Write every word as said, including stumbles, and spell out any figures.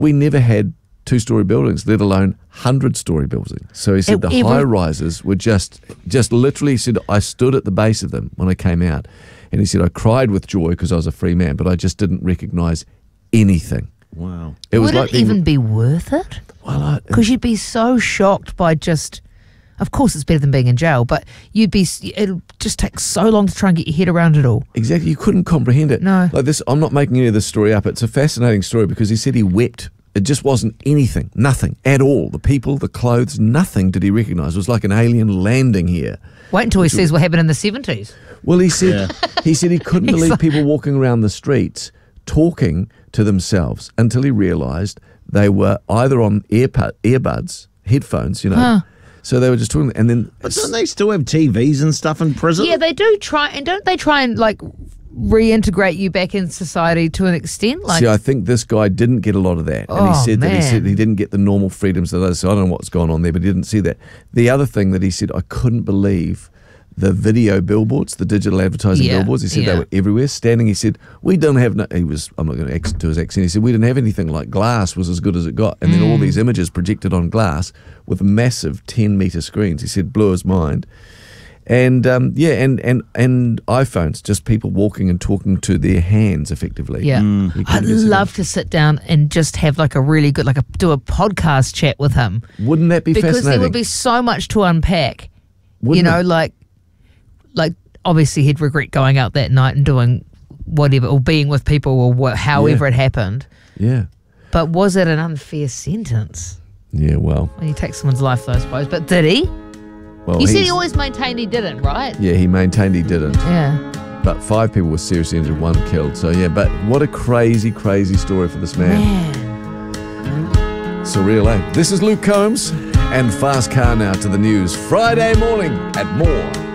we never had two-story buildings, let alone hundred-story buildings. So he said It- the every- high-rises were just, just literally, he said, I stood at the base of them when I came out. And he said, I cried with joy because I was a free man, but I just didn't recognise anything. Wow. It was Would like it being- even be worth it? well, I, Because you'd be so shocked by just, of course it's better than being in jail, but you'd be, it'll just take so long to try and get your head around it all. exactly, you couldn't comprehend it. No. Like this, I'm not making any of this story up. It's a fascinating story because he said he wept. It just wasn't anything, nothing at all. The people, the clothes, nothing did he recognise. It was like an alien landing here. Wait until he says what happened in the seventies. Well, he said he said he couldn't He's believe like- people walking around the streets talking to themselves until he realised they were either on earpud, earbuds, headphones, you know. Huh. So they were just talking, and then But don't they still have T Vs and stuff in prison? Yeah, they do try, and don't they try and like reintegrate you back in society to an extent? Like, see, I think this guy didn't get a lot of that, and he Oh, said that he man. said he didn't get the normal freedoms that others. So I don't know what's going on there, but he didn't see that. The other thing that he said, I couldn't believe the video billboards, the digital advertising Yeah, billboards. He said yeah. they were everywhere. Standing, he said, we don't have. No, he was. I'm not going to accent to his accent. He said we didn't have anything like glass was as good as it got, and then all Mm. these images projected on glass with massive ten meter screens. He said blew his mind. And um, yeah, and, and and iPhones, just people walking and talking to their hands effectively. yeah, You couldn't I'd get to love to sit down and just have like a really good, like a do a podcast chat with him them. Wouldn't that be because fascinating? there would be so much to unpack. Wouldn't you know, it? like, like obviously he'd regret going out that night and doing whatever or being with people or wha- however Yeah. it happened. Yeah, But was it an unfair sentence? yeah. Well, When you take someone's life, though, I suppose. But did he? well. You said he's- he always maintained he didn't, right? Yeah, he maintained he didn't. Yeah. But five people were seriously injured, one killed. So yeah, but what a crazy, crazy story for this man. Man. Surreal, eh? This is Luke Combs and Fast Car now to the news. Friday morning at More.